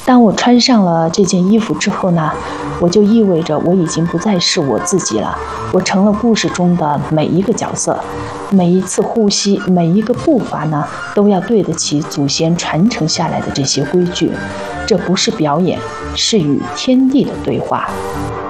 当我穿上了这件衣服之后呢，我就意味着我已经不再是我自己了，我成了故事中的每一个角色，每一次呼吸，每一个步伐呢，都要对得起祖先传承下来的这些规矩。这不是表演，是与天地的对话。